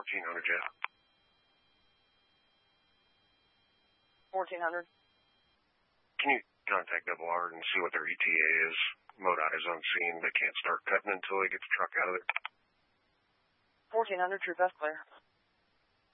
1400, yeah. 1400. Can you contact Double R and see what their ETA is? MoDOT is on scene. They can't start cutting until they get the truck out of there. 1400, True Best Clear.